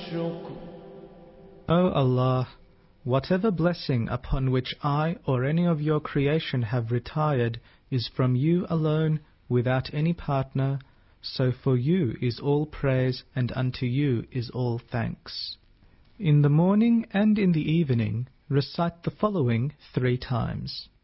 الشكر. O Allah, whatever blessing upon which I or any of your creation have retired is from you alone, without any partner, so for you is all praise and unto you is all thanks. In the morning and in the evening, recite the following 3 times.